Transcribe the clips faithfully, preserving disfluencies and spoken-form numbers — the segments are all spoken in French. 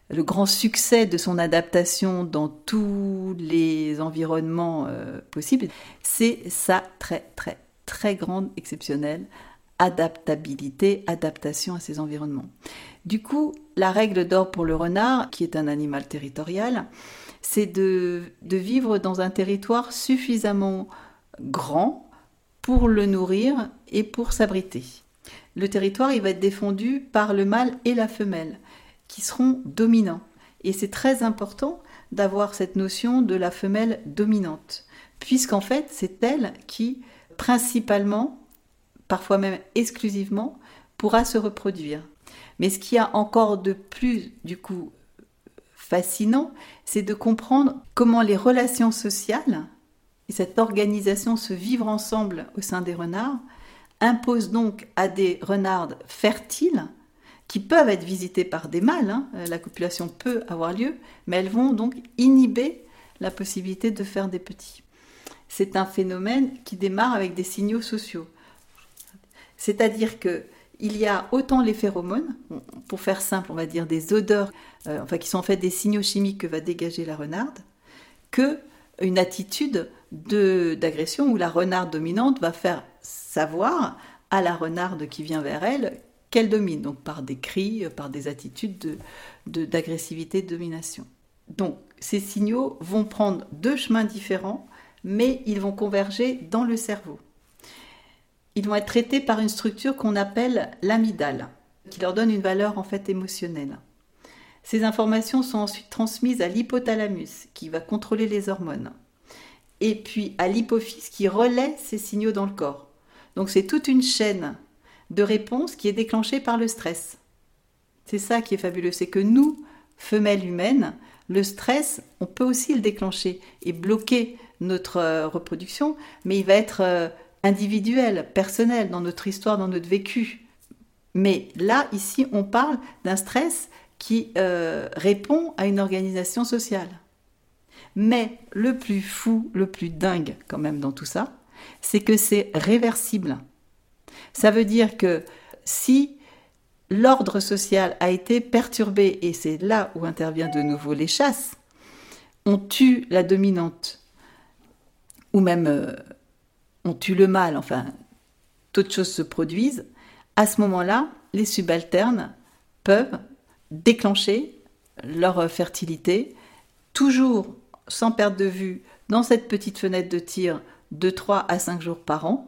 le grand succès de son adaptation dans tous les environnements euh, possibles, c'est sa très très très grande, exceptionnelle adaptabilité, adaptation à ces environnements. Du coup, la règle d'or pour le renard, qui est un animal territorial, c'est de, de vivre dans un territoire suffisamment grand pour le nourrir et pour s'abriter. Le territoire, il va être défendu par le mâle et la femelle, qui seront dominants. Et c'est très important d'avoir cette notion de la femelle dominante, puisqu'en fait, c'est elle qui, principalement, parfois même exclusivement, pourra se reproduire. Mais ce qu'il y a encore de plus, du coup, fascinant, c'est de comprendre comment les relations sociales et cette organisation, ce vivre ensemble au sein des renards, impose donc à des renardes fertiles, qui peuvent être visitées par des mâles, hein, la copulation peut avoir lieu, mais elles vont donc inhiber la possibilité de faire des petits. C'est un phénomène qui démarre avec des signaux sociaux. C'est-à-dire que il y a autant les phéromones, pour faire simple, on va dire des odeurs, euh, enfin qui sont en fait des signaux chimiques que va dégager la renarde, que une attitude de, d'agression où la renarde dominante va faire savoir à la renarde qui vient vers elle qu'elle domine, donc par des cris, par des attitudes de, de, d'agressivité, de domination. Donc ces signaux vont prendre deux chemins différents, mais ils vont converger dans le cerveau. Ils vont être traités par une structure qu'on appelle l'amygdale, qui leur donne une valeur en fait émotionnelle. Ces informations sont ensuite transmises à l'hypothalamus, qui va contrôler les hormones, et puis à l'hypophyse, qui relaie ces signaux dans le corps. Donc c'est toute une chaîne de réponses qui est déclenchée par le stress. C'est ça qui est fabuleux, c'est que nous, femelles humaines, le stress, on peut aussi le déclencher et bloquer notre euh, reproduction, mais il va être euh, individuel, personnel, dans notre histoire, dans notre vécu. Mais là, ici, on parle d'un stress qui euh, répond à une organisation sociale. Mais le plus fou, le plus dingue quand même dans tout ça, c'est que c'est réversible. Ça veut dire que si l'ordre social a été perturbé, et c'est là où intervient de nouveau les chasses, on tue la dominante, ou même euh, on tue le mâle, enfin, d'autres choses se produisent, à ce moment-là, les subalternes peuvent déclencher leur fertilité, toujours sans perdre de vue, dans cette petite fenêtre de tir de trois à cinq jours par an,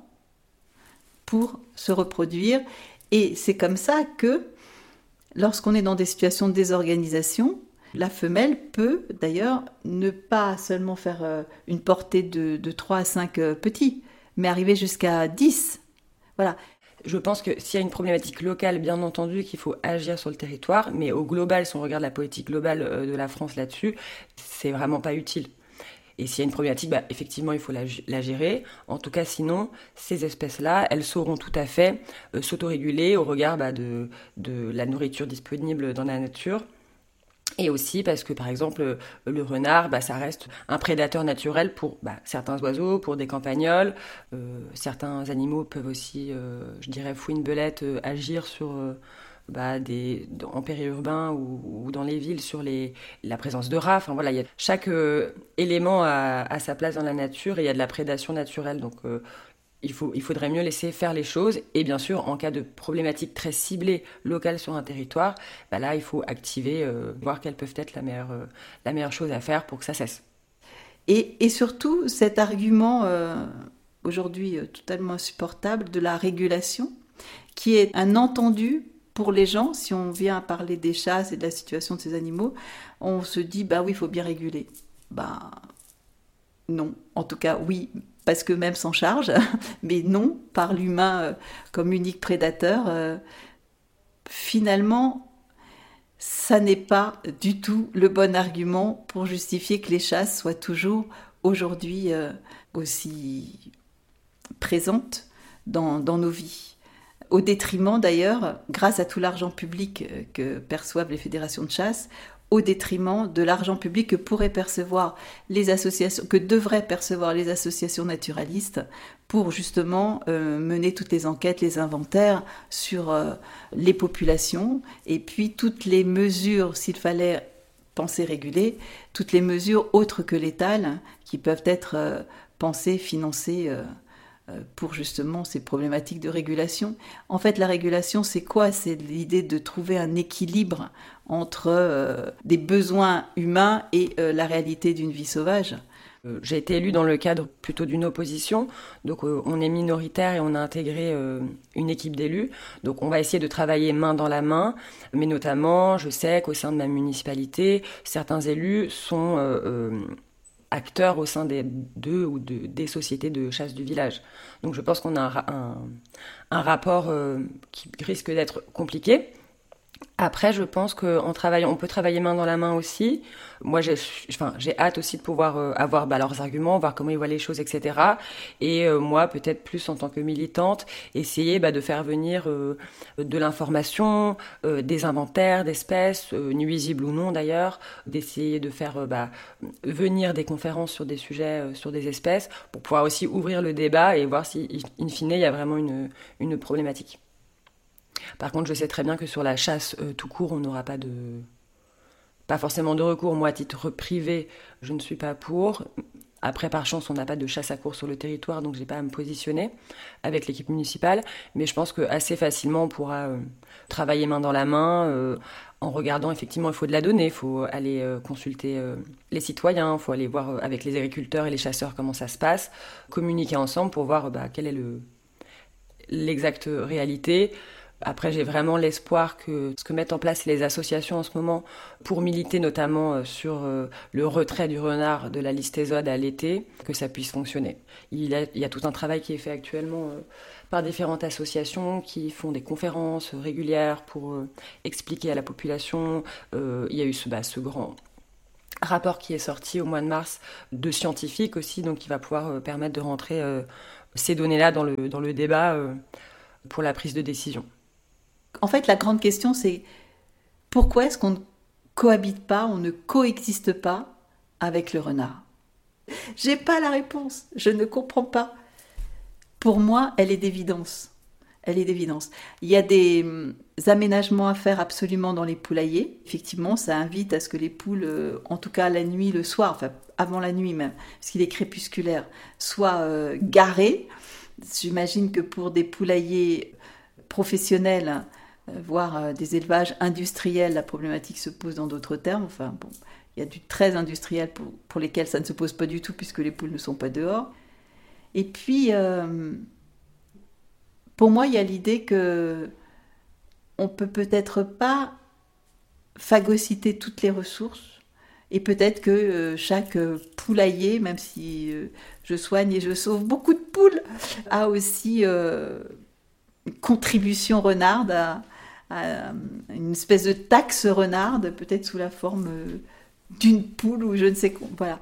pour se reproduire. Et c'est comme ça que, lorsqu'on est dans des situations de désorganisation, la femelle peut d'ailleurs ne pas seulement faire une portée de, de trois à cinq petits, mais arriver jusqu'à dix. Voilà. Je pense que s'il y a une problématique locale, bien entendu, qu'il faut agir sur le territoire, mais au global, si on regarde la politique globale de la France là-dessus, c'est vraiment pas utile. Et s'il y a une problématique, bah, effectivement, il faut la, la gérer. En tout cas, sinon, ces espèces-là, elles sauront tout à fait euh, s'autoréguler au regard bah, de, de la nourriture disponible dans la nature. Et aussi parce que, par exemple, le renard, bah, ça reste un prédateur naturel pour bah, certains oiseaux, pour des campagnols. Euh, certains animaux peuvent aussi, euh, je dirais, fouine-belette, euh, agir sur... Euh, Bah, des, en périurbain ou, ou dans les villes sur les, la présence de rats. Enfin, voilà, y a, chaque euh, élément a, a sa place dans la nature et il y a de la prédation naturelle. Donc, euh, il, faut, il faudrait mieux laisser faire les choses. Et bien sûr, en cas de problématique très ciblée locale sur un territoire, bah là, il faut activer, euh, voir quelles peuvent être la meilleure, euh, la meilleure chose à faire pour que ça cesse. Et, et surtout, cet argument, euh, aujourd'hui euh, totalement insupportable, de la régulation, qui est un entendu pour les gens. Si on vient à parler des chasses et de la situation de ces animaux, on se dit, bah oui, il faut bien réguler. Bah non, en tout cas oui, parce qu'eux-mêmes s'en chargent, mais non, par l'humain euh, comme unique prédateur, euh, finalement, ça n'est pas du tout le bon argument pour justifier que les chasses soient toujours aujourd'hui euh, aussi présentes dans, dans nos vies. Au détriment d'ailleurs, grâce à tout l'argent public que perçoivent les fédérations de chasse, au détriment de l'argent public que pourraient percevoir les associations, que devraient percevoir les associations naturalistes pour justement euh, mener toutes les enquêtes, les inventaires sur euh, les populations, et puis toutes les mesures, s'il fallait penser réguler, toutes les mesures autres que létales qui peuvent être euh, pensées, financées euh, pour justement ces problématiques de régulation. En fait, la régulation, c'est quoi ? C'est l'idée de trouver un équilibre entre euh, des besoins humains et euh, la réalité d'une vie sauvage. Euh, j'ai été élue dans le cadre plutôt d'une opposition, donc euh, on est minoritaire et on a intégré euh, une équipe d'élus, donc on va essayer de travailler main dans la main, mais notamment, je sais qu'au sein de ma municipalité, certains élus sont... Euh, euh, acteurs au sein des deux ou de, des sociétés de chasse du village. Donc je pense qu'on a un, un, un rapport euh, qui risque d'être compliqué. Après, je pense qu'on travaille, on peut travailler main dans la main aussi. Moi, j'ai, enfin, j'ai hâte aussi de pouvoir euh, avoir bah, leurs arguments, voir comment ils voient les choses, et cetera. Et euh, moi, peut-être plus en tant que militante, essayer bah, de faire venir euh, de l'information, euh, des inventaires d'espèces, euh, nuisibles ou non d'ailleurs, d'essayer de faire euh, bah, venir des conférences sur des sujets, euh, sur des espèces, pour pouvoir aussi ouvrir le débat et voir si, in fine, il y a vraiment une, une problématique. Par contre, je sais très bien que sur la chasse euh, tout court, on n'aura pas de... pas forcément de recours. Moi, à titre privé, je ne suis pas pour. Après, par chance, on n'a pas de chasse à courre sur le territoire, donc je n'ai pas à me positionner avec l'équipe municipale. Mais je pense qu'assez facilement, on pourra euh, travailler main dans la main euh, en regardant, effectivement, il faut de la donnée, il faut aller euh, consulter euh, les citoyens, il faut aller voir euh, avec les agriculteurs et les chasseurs comment ça se passe, communiquer ensemble pour voir euh, bah, quelle est le... l'exacte réalité. Après, j'ai vraiment l'espoir que ce que mettent en place les associations en ce moment pour militer notamment sur le retrait du renard de la liste ESOD à l'été, que ça puisse fonctionner. Il y a, il y a tout un travail qui est fait actuellement par différentes associations qui font des conférences régulières pour expliquer à la population. Il y a eu ce, bah, ce grand rapport qui est sorti au mois de mars de scientifiques aussi, donc qui va pouvoir permettre de rentrer ces données-là dans le, dans le débat pour la prise de décision. En fait, la grande question, c'est pourquoi est-ce qu'on ne cohabite pas, on ne coexiste pas avec le renard ? J'ai pas la réponse, je ne comprends pas. Pour moi, elle est d'évidence. Elle est d'évidence. Il y a des hum, aménagements à faire absolument dans les poulaillers. Effectivement, ça invite à ce que les poules, euh, en tout cas la nuit, le soir, enfin avant la nuit même, parce qu'il est crépusculaire, soient euh, garées. J'imagine que pour des poulaillers professionnels, voire des élevages industriels, la problématique se pose dans d'autres termes. Enfin, bon, il y a du très industriel pour, pour lesquels ça ne se pose pas du tout puisque les poules ne sont pas dehors. Et puis, euh, pour moi, il y a l'idée que on peut peut-être pas phagocyter toutes les ressources et peut-être que euh, chaque poulailler, même si euh, je soigne et je sauve beaucoup de poules, a aussi euh, une contribution renarde à à une espèce de taxe renarde, peut-être sous la forme d'une poule ou je ne sais quoi. Voilà.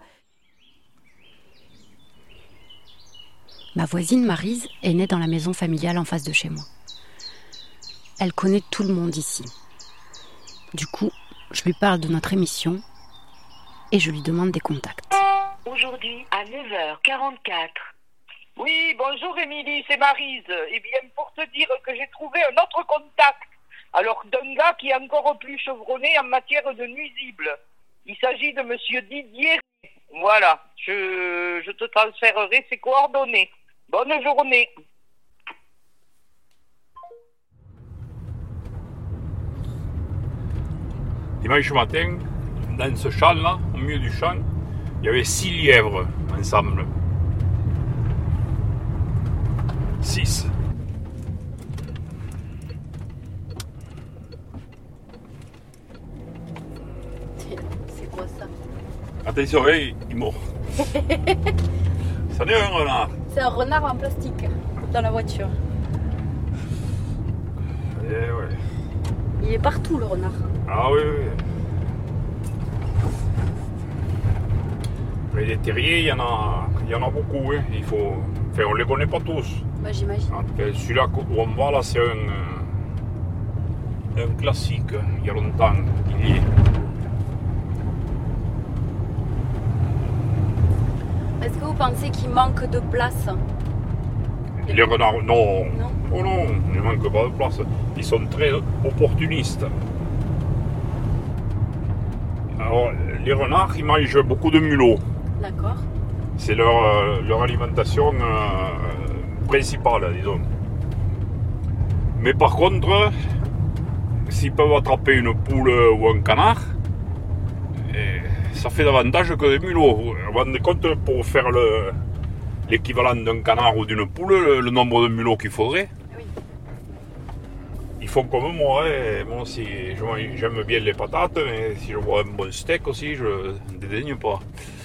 Ma voisine Maryse est née dans la maison familiale en face de chez moi. Elle connaît tout le monde ici. Du coup, je lui parle de notre émission et je lui demande des contacts. Aujourd'hui, à neuf heures quarante-quatre. Oui, bonjour Émilie, c'est Maryse. Eh bien, pour te dire que j'ai trouvé un autre contact. Alors, d'un gars qui est encore plus chevronné en matière de nuisibles. Il s'agit de monsieur Didier. Voilà, je, je te transférerai ses coordonnées. Bonne journée. Dimanche matin, dans ce champ-là, au milieu du champ, il y avait six lièvres ensemble. Six. C'est quoi ça ? Attention, hey, il mord. Ça n'est un renard. C'est un renard en plastique dans la voiture. Eh ouais. Il est partout le renard. Ah oui, oui. Mais des terriers, il y en a, il y en a beaucoup. Hein. Il faut, enfin, on ne les connaît pas tous. Bah, j'imagine. En tout cas, celui-là où on va là, c'est un, un classique. Il y a longtemps qu'il y est. Est-ce que vous pensez qu'il manque de place? Les renards, non. Non. Oh non, ils ne manquent pas de place. Ils sont très opportunistes. Alors, les renards, ils mangent beaucoup de mulots. D'accord. C'est leur, euh, leur alimentation euh, principale, disons. Mais par contre, s'ils peuvent attraper une poule ou un canard, eh, ça fait davantage que des mulots. Vous vous rendez compte, pour faire le, l'équivalent d'un canard ou d'une poule, le, le nombre de mulots qu'il faudrait? Oui. Ils font comme moi, hein. Moi aussi, je- j'aime bien les patates, mais si je vois un bon steak aussi, je ne dédaigne pas.